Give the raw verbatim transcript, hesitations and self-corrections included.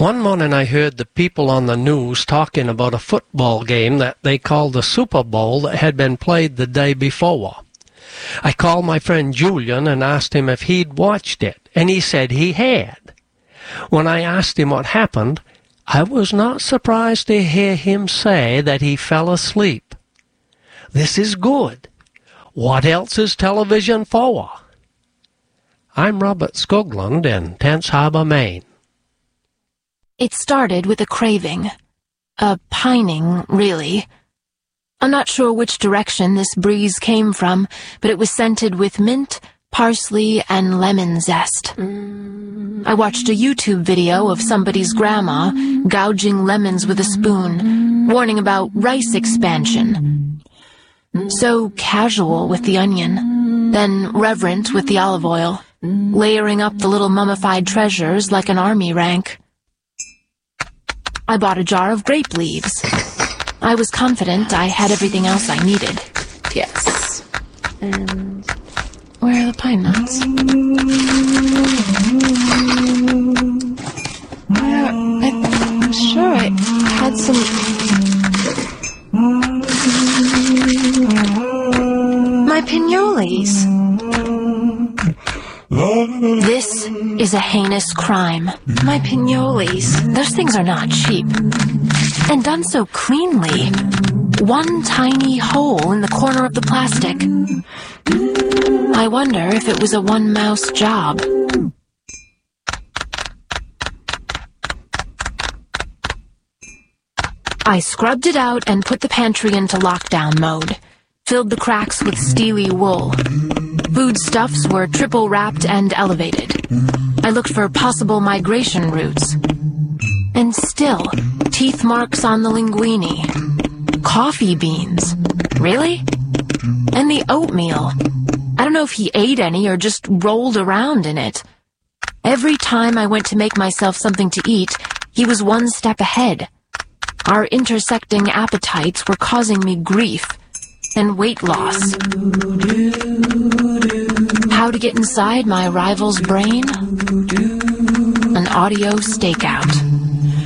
One morning I heard the people on the news talking about a football game that they called the Super Bowl that had been played the day before. I called my friend Julian and asked him if he'd watched it, and he said he had. When I asked him what happened, I was not surprised to hear him say that he fell asleep. This is good. What else is television for? I'm Robert Skoglund in Tense Harbor, Maine. It started with a craving. A pining, really. I'm not sure which direction this breeze came from, but it was scented with mint, parsley, and lemon zest. I watched a YouTube video of somebody's grandma gouging lemons with a spoon, warning about rice expansion. So casual with the onion, then reverent with the olive oil, layering up the little mummified treasures like an army rank. I bought a jar of grape leaves. I was confident I had everything else I needed. Yes. And where are the pine nuts? Where, I, I'm sure I had some... My pinoles. This is a heinous crime. My pinoles. Those things are not cheap. And done so cleanly. One tiny hole in the corner of the plastic. I wonder if it was a one-mouse job. I scrubbed it out and put the pantry into lockdown mode. Filled the cracks with steely wool. Foodstuffs were triple-wrapped and elevated. I looked for possible migration routes. And still, teeth marks on the linguine. Coffee beans. Really? And the oatmeal. I don't know if he ate any or just rolled around in it. Every time I went to make myself something to eat, he was one step ahead. Our intersecting appetites were causing me grief and weight loss. How to get inside my rival's brain? An audio stakeout.